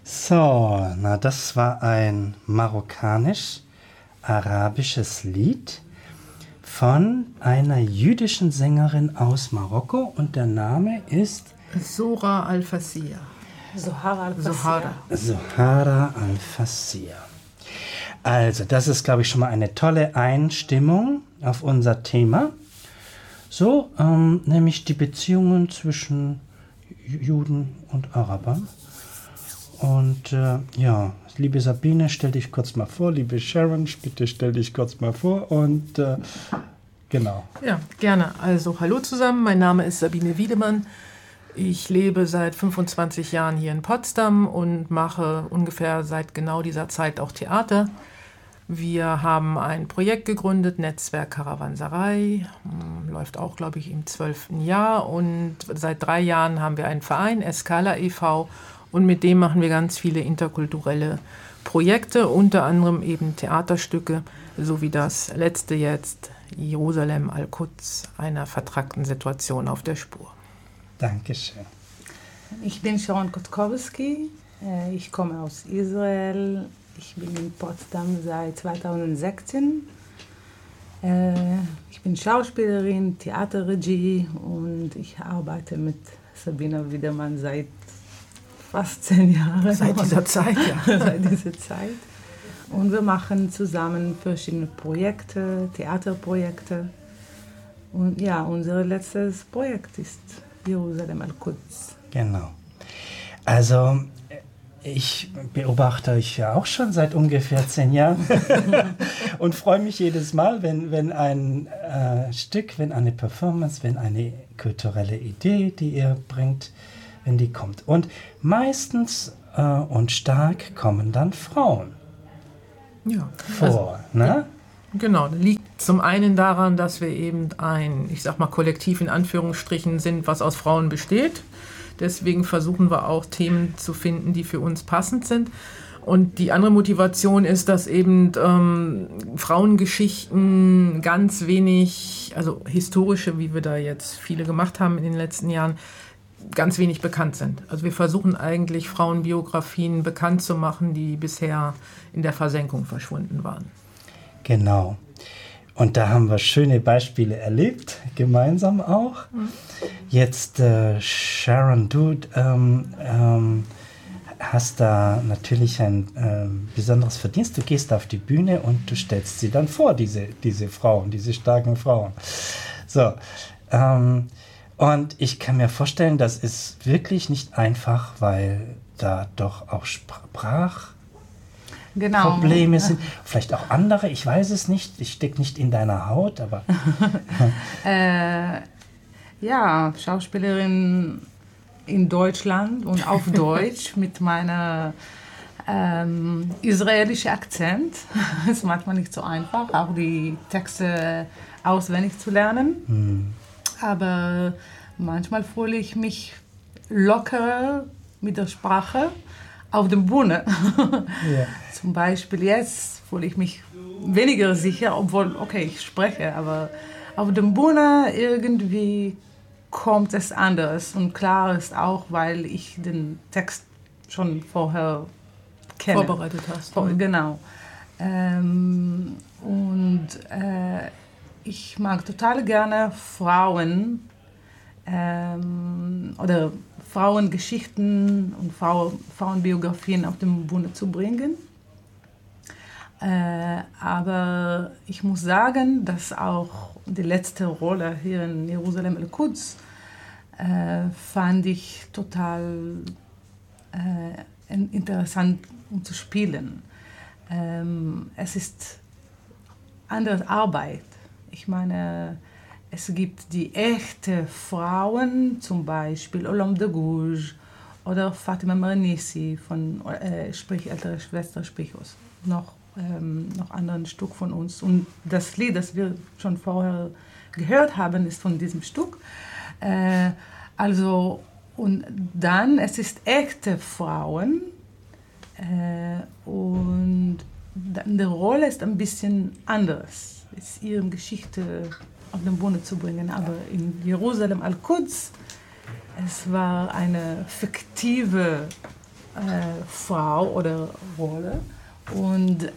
So, na, das war ein marokkanisch-arabisches Lied von einer jüdischen Sängerin aus Marokko und der Name ist Zohra Al-Fassia. Zohra Al-Fassia. Also, das ist, glaube ich, schon mal eine tolle Einstimmung auf unser Thema. So, nämlich die Beziehungen zwischen Juden und Arabern. Und ja, liebe Sabine, stell dich kurz mal vor. Liebe Sharon, bitte stell dich kurz mal vor. Und genau. Ja, gerne. Also, hallo zusammen. Mein Name ist Sabine Wiedemann. Ich lebe seit 25 Jahren hier in Potsdam und mache ungefähr seit genau dieser Zeit auch Theater. Wir haben ein Projekt gegründet, Netzwerk Karawanserei, läuft auch, glaube ich, im 12. Jahr. Und seit 3 Jahren haben wir einen Verein, Escala e.V., und mit dem machen wir ganz viele interkulturelle Projekte, unter anderem eben Theaterstücke, so wie das letzte jetzt, Jerusalem Al-Quds, einer vertrackten Situation auf der Spur. Dankeschön. Ich bin Sharon Kotkowski, ich komme aus Israel, ich bin in Potsdam seit 2016. Ich bin Schauspielerin, Theaterregie und ich arbeite mit Sabine Wiedemann seit fast 10 Jahren. Seit dieser Zeit, ja. Seit dieser Zeit. Und wir machen zusammen verschiedene Projekte, Theaterprojekte. Und ja, unser letztes Projekt ist Jerusalem Al-Quds. Genau. Also, ich beobachte euch ja auch schon seit ungefähr 10 Jahren und freue mich jedes Mal, wenn ein Stück, wenn eine Performance, wenn eine kulturelle Idee, die ihr bringt, wenn die kommt. Und meistens und stark kommen dann Frauen vor. Ne? Genau, das liegt zum einen daran, dass wir eben ein, ich sag mal, Kollektiv in Anführungsstrichen sind, was aus Frauen besteht. Deswegen versuchen wir auch Themen zu finden, die für uns passend sind. Und die andere Motivation ist, dass eben Frauengeschichten ganz wenig, also historische, wie wir da jetzt viele gemacht haben in den letzten Jahren, ganz wenig bekannt sind. Also wir versuchen eigentlich Frauenbiografien bekannt zu machen, die bisher in der Versenkung verschwunden waren. Genau. Und da haben wir schöne Beispiele erlebt, gemeinsam auch. Jetzt, Sharon, du hast da natürlich ein besonderes Verdienst. Du gehst auf die Bühne und du stellst sie dann vor, diese Frauen, diese starken Frauen. So, und ich kann mir vorstellen, das ist wirklich nicht einfach, weil da doch auch Probleme sind. Vielleicht auch andere, ich weiß es nicht. Ich stecke nicht in deiner Haut, aber... Ja, Schauspielerin in Deutschland und auf Deutsch mit meiner israelischen Akzent. Ist manchmal nicht so einfach, auch die Texte auswendig zu lernen. Aber manchmal fühle ich mich lockerer mit der Sprache auf der Bühne. Ja. Zum Beispiel jetzt fühle ich mich weniger sicher, obwohl, okay, ich spreche, aber auf der Bühne irgendwie kommt es anders. Und klar ist auch, weil ich den Text schon vorher kenne. Vorbereitet hast. Genau. Ich mag total gerne Frauen oder Frauengeschichten und Frauenbiografien auf die Bühne zu bringen. Aber ich muss sagen, dass auch die letzte Rolle hier in Jerusalem Al-Quds fand ich total interessant, um zu spielen. Es ist andere Arbeit. Ich meine, es gibt die echten Frauen, zum Beispiel Olam de Gouge oder Fatima Mernissi, sprich ältere Schwester, sprich aus noch anderen Stück von uns. Und das Lied, das wir schon vorher gehört haben, ist von diesem Stück. Und dann, es ist echte Frauen und die Rolle ist ein bisschen anders. Es ist ihre Geschichte auf die Bühne zu bringen. Aber in Jerusalem Al-Quds, es war eine fiktive Frau oder Rolle. Und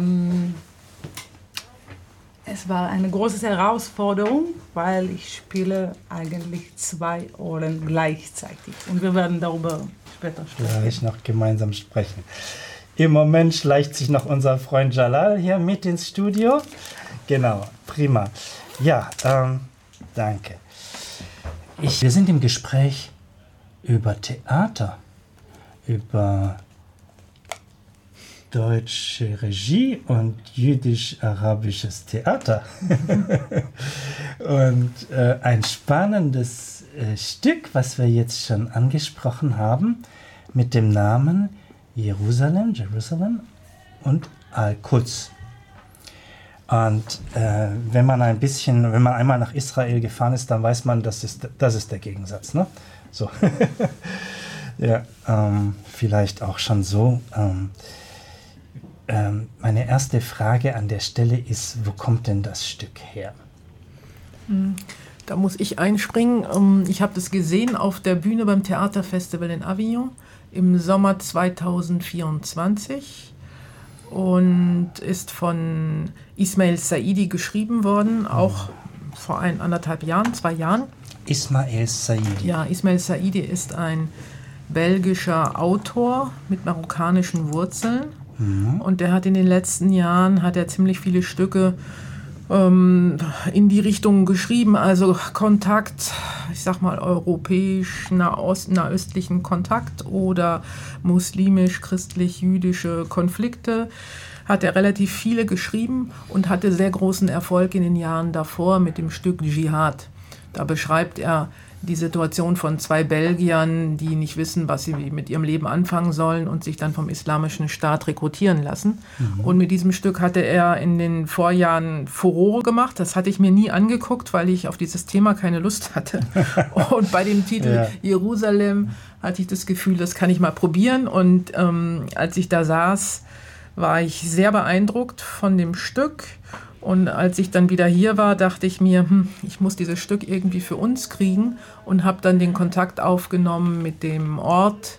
es war eine große Herausforderung, weil ich spiele eigentlich 2 Rollen gleichzeitig. Und wir werden darüber später sprechen. Vielleicht noch gemeinsam sprechen. Im Moment schleicht sich noch unser Freund Jalal hier mit ins Studio. Genau, prima. Ja, danke. Wir sind im Gespräch über Theater, über deutsche Regie und jüdisch-arabisches Theater. Und ein spannendes Stück, was wir jetzt schon angesprochen haben, mit dem Namen Jerusalem und Al-Quds. Und wenn man einmal nach Israel gefahren ist, dann weiß man, das ist der Gegensatz, ne? So. Ja, vielleicht auch schon so. Meine erste Frage an der Stelle ist, wo kommt denn das Stück her? Da muss ich einspringen. Ich habe das gesehen auf der Bühne beim Theaterfestival in Avignon im Sommer 2024 und ist von Ismail Saidi geschrieben worden, auch vor 2 Jahren. Ismail Saidi. Ja, Ismail Saidi ist ein belgischer Autor mit marokkanischen Wurzeln. Und der hat in den letzten Jahren ziemlich viele Stücke in die Richtung geschrieben, also Kontakt, ich sag mal europäisch-nahöstlichen Kontakt oder muslimisch-christlich-jüdische Konflikte, hat er relativ viele geschrieben und hatte sehr großen Erfolg in den Jahren davor mit dem Stück Dschihad. Da beschreibt er die Situation von 2 Belgiern, die nicht wissen, was sie mit ihrem Leben anfangen sollen und sich dann vom Islamischen Staat rekrutieren lassen. Und mit diesem Stück hatte er in den Vorjahren Furore gemacht. Das hatte ich mir nie angeguckt, weil ich auf dieses Thema keine Lust hatte. Und bei dem Titel Jerusalem hatte ich das Gefühl, das kann ich mal probieren. Und als ich da saß, war ich sehr beeindruckt von dem Stück. Und als ich dann wieder hier war, dachte ich mir, ich muss dieses Stück irgendwie für uns kriegen und habe dann den Kontakt aufgenommen mit dem Ort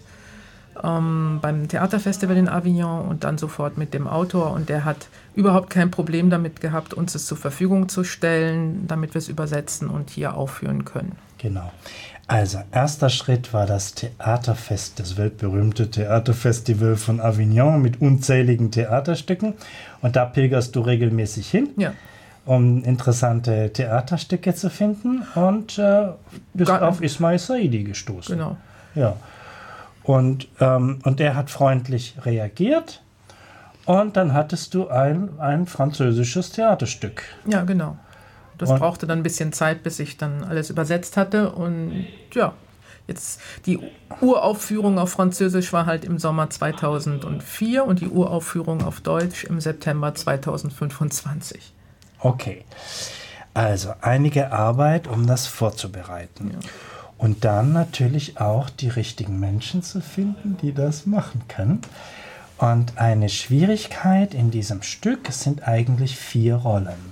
beim Theaterfestival in Avignon und dann sofort mit dem Autor. Und der hat überhaupt kein Problem damit gehabt, uns es zur Verfügung zu stellen, damit wir es übersetzen und hier aufführen können. Genau. Also, erster Schritt war das Theaterfest, das weltberühmte Theaterfestival von Avignon mit unzähligen Theaterstücken. Und da pilgerst du regelmäßig hin, um interessante Theaterstücke zu finden und bist auf Ismail Saidi gestoßen. Genau. Ja. Und er hat freundlich reagiert und dann hattest du ein französisches Theaterstück. Ja, genau. Das brauchte dann ein bisschen Zeit, bis ich dann alles übersetzt hatte. Und ja, jetzt die Uraufführung auf Französisch war halt im Sommer 2004 und die Uraufführung auf Deutsch im September 2025. Okay, also einige Arbeit, um das vorzubereiten. Ja. Und dann natürlich auch die richtigen Menschen zu finden, die das machen können. Und eine Schwierigkeit in diesem Stück sind eigentlich 4 Rollen.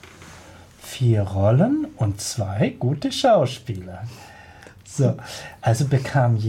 4 Rollen und 2 gute Schauspieler. So, also bekam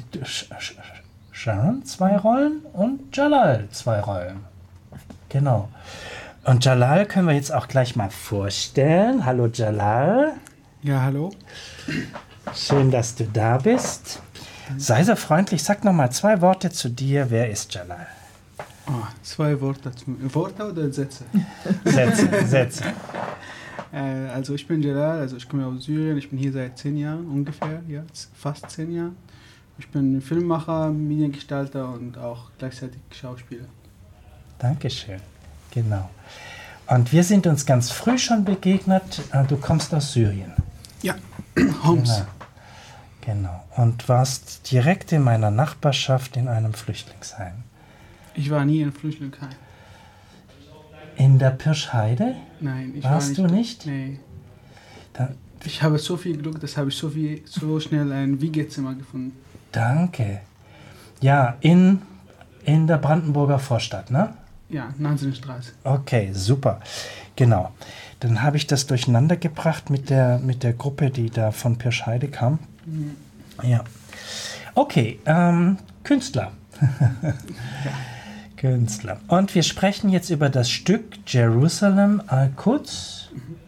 Jean 2 Rollen und Jalal 2 Rollen. Genau. Und Jalal können wir jetzt auch gleich mal vorstellen. Hallo Jalal. Ja, hallo. Schön, dass du da bist. Sei so freundlich, sag noch mal 2 Worte zu dir. Wer ist Jalal? 2 Worte. Worte oder Sätze? Sätze. Also ich bin Jalal, also ich komme aus Syrien, ich bin hier seit 10 Jahren ungefähr, jetzt fast 10 Jahren. Ich bin Filmemacher, Mediengestalter und auch gleichzeitig Schauspieler. Dankeschön, genau. Und wir sind uns ganz früh schon begegnet, du kommst aus Syrien. Ja, Homs. Genau, und warst direkt in meiner Nachbarschaft in einem Flüchtlingsheim. Ich war nie in einem Flüchtlingsheim. In der Pirschheide? Nein, ich Warst war du nicht? nicht. Nee. Ich habe so viel Glück, dass habe ich so schnell ein WG-Zimmer gefunden. Danke. Ja, in der Brandenburger Vorstadt, ne? Ja, Nansenstraße. Okay, super. Genau. Dann habe ich das durcheinander gebracht mit der Gruppe, die da von Pirschheide kam. Ja. Okay, Künstler. Künstler. Und wir sprechen jetzt über das Stück Jerusalem Al-Quds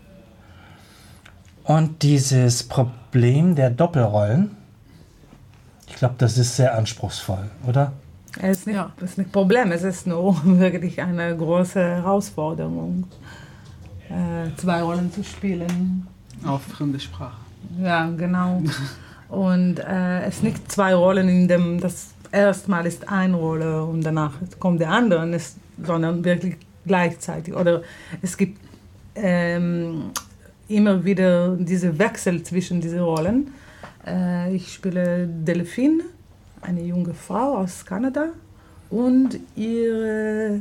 und dieses Problem der Doppelrollen. Ich glaube, das ist sehr anspruchsvoll, oder? Es ist nicht ein Problem, es ist nur wirklich eine große Herausforderung, 2 Rollen zu spielen. Auf fremde Sprache. Ja, genau. Und es sind nicht 2 Rollen, in dem das erstmal ist eine Rolle und danach kommt der andere, sondern wirklich gleichzeitig. Oder es gibt immer wieder diese Wechsel zwischen diesen Rollen. Ich spiele Delphine, eine junge Frau aus Kanada, und ihre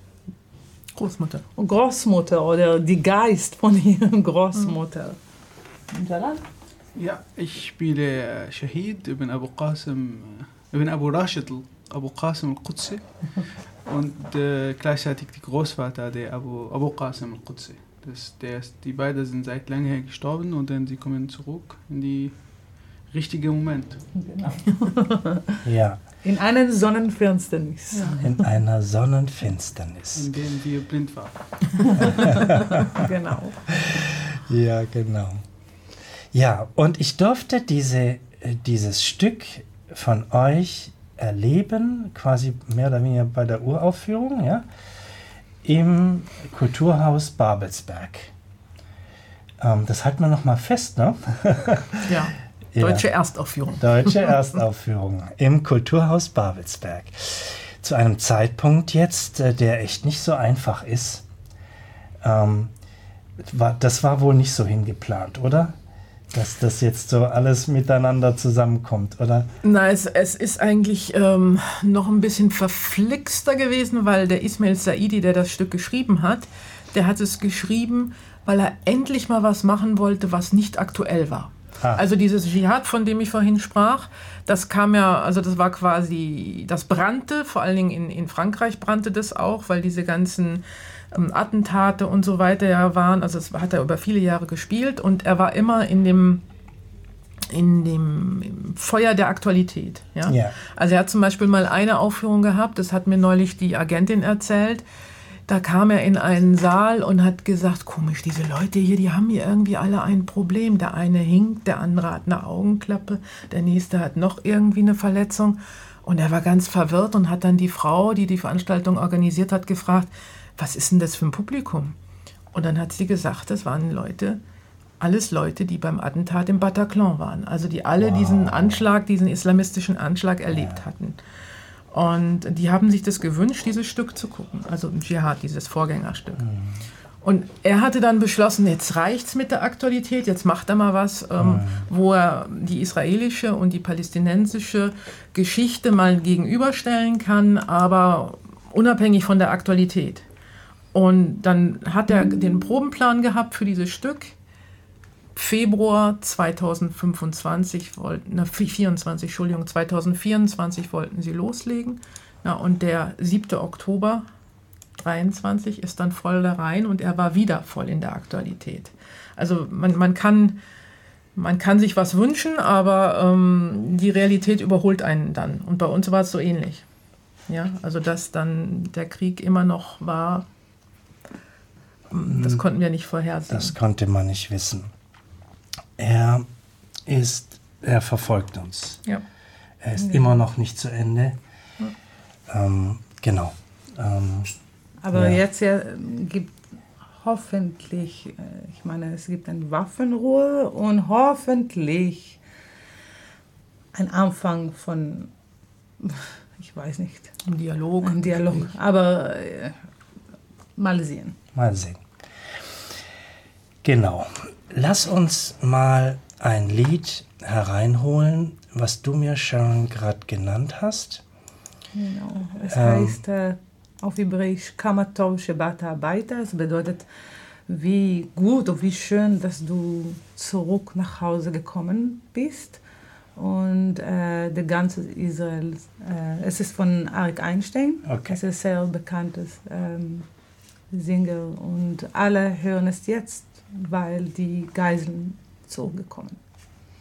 Großmutter oder die Geist von ihrer Großmutter. Jalal? Ja, ich spiele Shahid ibn Abu Rashid Abu Qasim al-Qudsi und gleichzeitig die Großvater der Abu Qasim al-Qudsi. Die beiden sind seit langem her gestorben und dann sie kommen zurück in die richtige Moment. Genau. Ja. In einer Sonnenfinsternis. In einer Sonnenfinsternis. In dem wir blind waren. Genau. Ja, genau. Ja, und ich durfte dieses Stück von euch erleben, quasi mehr oder weniger bei der Uraufführung, ja, im Kulturhaus Babelsberg. Das halten wir noch mal fest, ne? Ja. Deutsche Erstaufführung. Deutsche Erstaufführung im Kulturhaus Babelsberg. Zu einem Zeitpunkt jetzt, der echt nicht so einfach ist. Das war wohl nicht so hingeplant, oder? Dass das jetzt so alles miteinander zusammenkommt, oder? Na, es ist eigentlich noch ein bisschen verflixter gewesen, weil der Ismail Saidi, der das Stück geschrieben hat, der hat es geschrieben, weil er endlich mal was machen wollte, was nicht aktuell war. Also dieses Dschihad, von dem ich vorhin sprach, das kam ja, also das war quasi, das brannte, vor allen Dingen in Frankreich brannte das auch, weil diese ganzen Attentate und so weiter ja waren, also das hat er über viele Jahre gespielt und er war immer in dem Feuer der Aktualität. Ja? Ja. Also er hat zum Beispiel mal eine Aufführung gehabt, das hat mir neulich die Agentin erzählt. Da kam er in einen Saal und hat gesagt, komisch, diese Leute hier, die haben hier irgendwie alle ein Problem. Der eine hinkt, der andere hat eine Augenklappe, der nächste hat noch irgendwie eine Verletzung. Und er war ganz verwirrt und hat dann die Frau, die die Veranstaltung organisiert hat, gefragt, was ist denn das für ein Publikum? Und dann hat sie gesagt, das waren alles Leute, die beim Attentat im Bataclan waren. Also die alle diesen islamistischen Anschlag erlebt hatten. Und die haben sich das gewünscht, dieses Stück zu gucken. Also Dschihad, dieses Vorgängerstück. Und er hatte dann beschlossen, jetzt reicht's mit der Aktualität, jetzt macht er mal was, wo er die israelische und die palästinensische Geschichte mal gegenüberstellen kann, aber unabhängig von der Aktualität. Und dann hat er den Probenplan gehabt für dieses Stück. Februar 2024 2024 wollten sie loslegen. Ja, und der 7. Oktober 23 ist dann voll da rein und er war wieder voll in der Aktualität. Also man kann sich was wünschen, aber die Realität überholt einen dann. Und bei uns war es so ähnlich. Ja, also dass dann der Krieg immer noch war, das konnten wir nicht vorhersehen. Das konnte man nicht wissen. Er verfolgt uns. Ja. Er ist immer noch nicht zu Ende. Genau. Aber jetzt gibt hoffentlich, ich meine, es gibt eine Waffenruhe und hoffentlich ein Anfang von, ich weiß nicht. Ein Dialog. Ein Dialog. Aber mal sehen. Mal sehen. Genau. Lass uns mal ein Lied hereinholen, was du mir schon gerade genannt hast. Genau. Es heißt auf Hebräisch Kama Tov Shebata Habayta. Es bedeutet, wie gut und wie schön, dass du zurück nach Hause gekommen bist. Und der ganze Israel, es ist von Arik Einstein. Okay. Es ist ein sehr bekanntes Sänger und alle hören es jetzt, weil die Geiseln zurückgekommen.